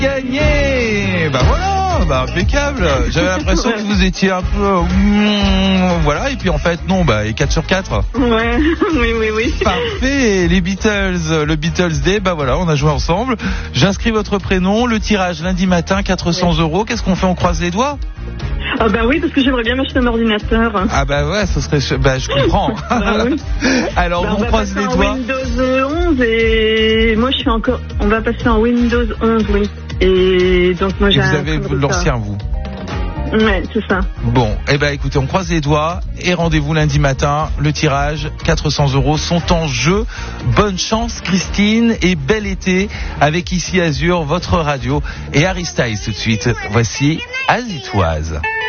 Gagné. Bah voilà, bah impeccable. J'avais l'impression que vous étiez un peu voilà, et puis en fait non, bah et 4 sur 4. Ouais, oui. Parfait. Les Beatles, le Beatles Day, bah voilà, on a joué ensemble. J'inscris votre prénom, le tirage lundi matin, 400 €. Qu'est-ce qu'on fait? On croise les doigts? Ah bah oui, parce que j'aimerais bien m'acheter un ordinateur. Ah bah ouais, ce serait... Bah je comprends. Bah oui. Alors on croise les doigts. Windows 11 et moi je suis encore... On va passer en Windows 11, oui. Et donc moi j'ai... Vous avez l'ancien, vous? Ouais, c'est ça. Bon, eh ben écoutez, on croise les doigts et rendez-vous lundi matin. Le tirage, 400 € sont en jeu. Bonne chance Christine et bel été avec Ici Azur, votre radio, et Harry Styles tout de suite. Voici As It Was.